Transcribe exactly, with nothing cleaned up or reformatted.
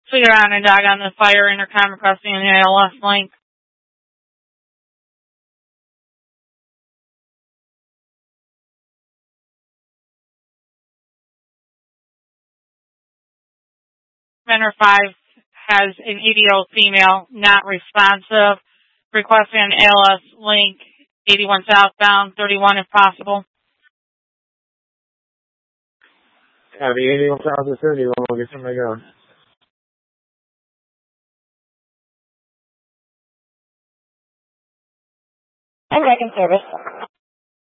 So you're on a dog on the fire intercom requesting an A L S link. Vendor five has an E D O female not responsive, requesting an A L S link, eighty-one southbound, thirty-one if possible. Copy, eighty-one south thirty-one, we'll get somebody going. I'm back in service.